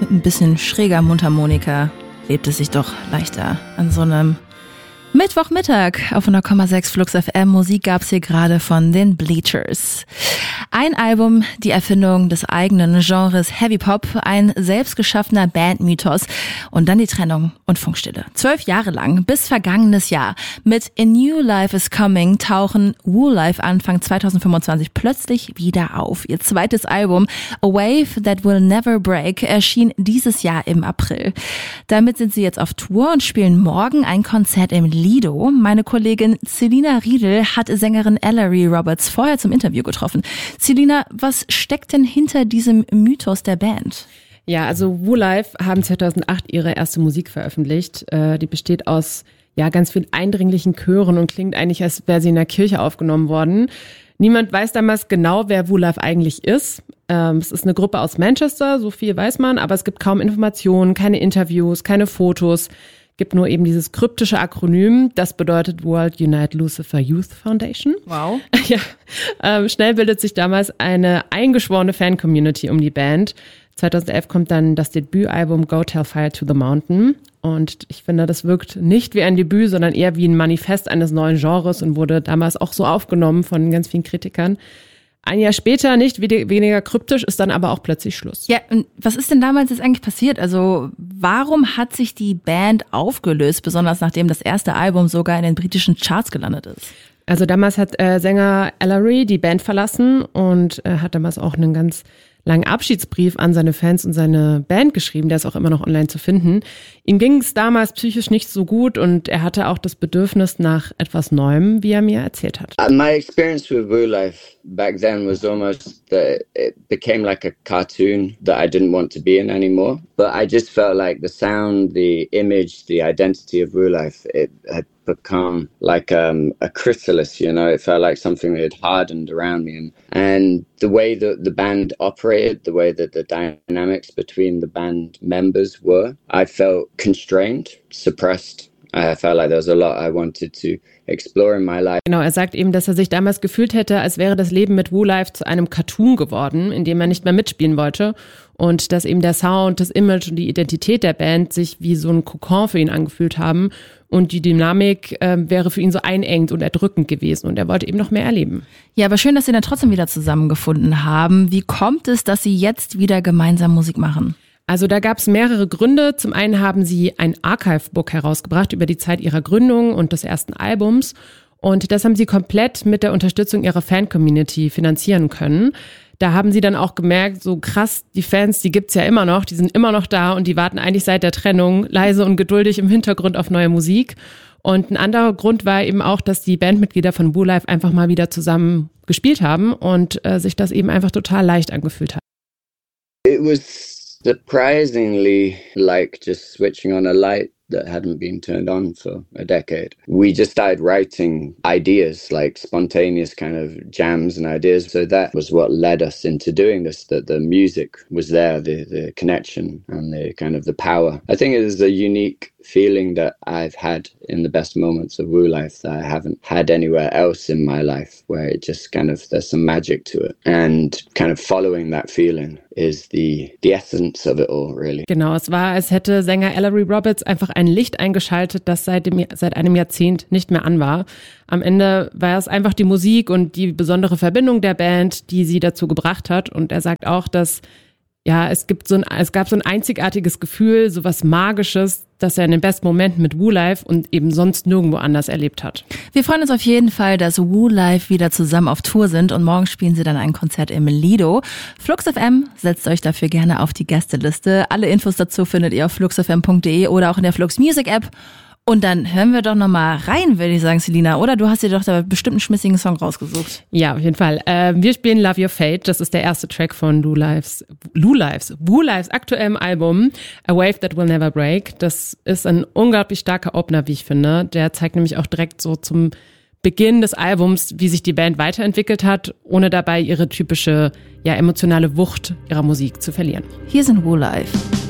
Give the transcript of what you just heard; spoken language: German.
Mit ein bisschen schräger Mundharmonika lebt es sich doch leichter an so einem Mittwochmittag auf 100,6 Flux FM. Musik gab's hier gerade von den Bleachers. Ein Album, die Erfindung des eigenen Genres Heavy Pop, ein selbstgeschaffener Bandmythos und dann die Trennung und Funkstille. 12 Jahre lang, bis vergangenes Jahr. Mit A New Life is Coming tauchen Woo Life Anfang 2025 plötzlich wieder auf. Ihr zweites Album A Wave That Will Never Break erschien dieses Jahr im April. Damit sind sie jetzt auf Tour und spielen morgen ein Konzert im Lido. Meine Kollegin Celina Riedel hat Sängerin Ellery Roberts vorher zum Interview getroffen. Celina, was steckt denn hinter diesem Mythos der Band? Ja, also Woo Life haben 2008 ihre erste Musik veröffentlicht. Die besteht aus ganz vielen eindringlichen Chören und klingt eigentlich, als wäre sie in der Kirche aufgenommen worden. Niemand weiß damals genau, wer Woo Life eigentlich ist. Es ist eine Gruppe aus Manchester, so viel weiß man, aber es gibt kaum Informationen, keine Interviews, keine Fotos. Gibt nur eben dieses kryptische Akronym, das bedeutet World Unite Lucifer Youth Foundation. Wow. Ja, schnell bildet sich damals eine eingeschworene Fan-Community um die Band. 2011 kommt dann das Debütalbum Go Tell Fire to the Mountain. Und ich finde, das wirkt nicht wie ein Debüt, sondern eher wie ein Manifest eines neuen Genres und wurde damals auch so aufgenommen von ganz vielen Kritikern. Ein Jahr später, nicht weniger kryptisch, ist dann aber auch plötzlich Schluss. Ja, und was ist denn damals jetzt eigentlich passiert? Also warum hat sich die Band aufgelöst, besonders nachdem das erste Album sogar in den britischen Charts gelandet ist? Also damals hat Sänger Ellery die Band verlassen und hat damals auch einen ganz langen Abschiedsbrief an seine Fans und seine Band geschrieben, der ist auch immer noch online zu finden. Ihm ging es damals psychisch nicht so gut und er hatte auch das Bedürfnis nach etwas Neuem, wie er mir erzählt hat. My experience with Woo Life back then was almost that it became like a cartoon that I didn't want to be in anymore. But I just felt like the sound, the image, the identity of Woo Life, it had become like a chrysalis, you know. It felt like something that had hardened around me. And the way that the band operated, the way that the dynamics between the band members were, I felt constrained, suppressed. I felt like there was a lot I wanted to explore in my life. Genau, er sagt eben, dass er sich damals gefühlt hätte, als wäre das Leben mit Woo Life zu einem Cartoon geworden, in dem er nicht mehr mitspielen wollte. Und dass eben der Sound, das Image und die Identität der Band sich wie so ein Kokon für ihn angefühlt haben. Und die Dynamik wäre für ihn so einengend und erdrückend gewesen. Und er wollte eben noch mehr erleben. Ja, aber schön, dass Sie dann trotzdem wieder zusammengefunden haben. Wie kommt es, dass Sie jetzt wieder gemeinsam Musik machen? Also da gab es mehrere Gründe. Zum einen haben sie ein Archive-Book herausgebracht über die Zeit ihrer Gründung und des ersten Albums. Und das haben sie komplett mit der Unterstützung ihrer Fan-Community finanzieren können. Da haben sie dann auch gemerkt, so krass, die Fans, die gibt's ja immer noch, die sind immer noch da und die warten eigentlich seit der Trennung leise und geduldig im Hintergrund auf neue Musik. Und ein anderer Grund war eben auch, dass die Bandmitglieder von Woo Life einfach mal wieder zusammen gespielt haben und sich das eben einfach total leicht angefühlt hat. It was surprisingly like just switching on a light that hadn't been turned on for a decade. We just started writing ideas, like spontaneous kind of jams and ideas. So that was what led us into doing this, that the music was there, the connection and the kind of the power. I think it is a unique feeling that I've had in the best moments of Woo Life that I haven't had anywhere else in my life, where it just kind of, there's some magic to it. And kind of following that feeling is the essence of it all, really. Genau, es war, als hätte Sänger Ellery Roberts einfach ein Licht eingeschaltet, das seit einem Jahrzehnt nicht mehr an war. Am Ende war es einfach die Musik und die besondere Verbindung der Band, die sie dazu gebracht hat. Und er sagt auch, dass es gab so ein einzigartiges Gefühl, so was Magisches, das er in den besten Momenten mit Woo Life und eben sonst nirgendwo anders erlebt hat. Wir freuen uns auf jeden Fall, dass Woo Life wieder zusammen auf Tour sind und morgen spielen sie dann ein Konzert im Lido. Flux FM setzt euch dafür gerne auf die Gästeliste. Alle Infos dazu findet ihr auf fluxfm.de oder auch in der Flux Music App. Und dann hören wir doch nochmal rein, würde ich sagen, Celina, oder? Du hast dir doch da bestimmt einen schmissigen Song rausgesucht. Ja, auf jeden Fall. Wir spielen Love Your Fate. Das ist der erste Track von Woo Lifes aktuellem Album A Wave That Will Never Break. Das ist ein unglaublich starker Opener, wie ich finde. Der zeigt nämlich auch direkt so zum Beginn des Albums, wie sich die Band weiterentwickelt hat, ohne dabei ihre typische, emotionale Wucht ihrer Musik zu verlieren. Hier sind Woo Life.